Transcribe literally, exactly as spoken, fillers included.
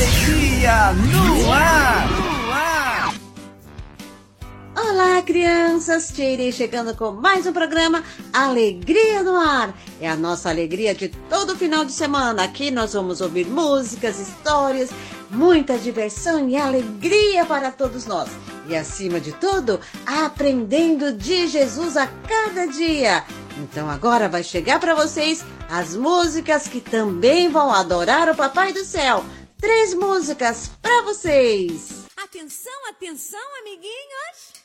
Alegria no ar! No ar! Olá, crianças! Tirei chegando com mais um programa Alegria no Ar. É a nossa alegria de todo final de semana. Aqui nós vamos ouvir músicas, histórias, muita diversão e alegria para todos nós. E acima de tudo, aprendendo de Jesus a cada dia. Então agora vai chegar para vocês as músicas que também vão adorar o Papai do Céu. Três músicas para vocês. Atenção, atenção, amiguinhos.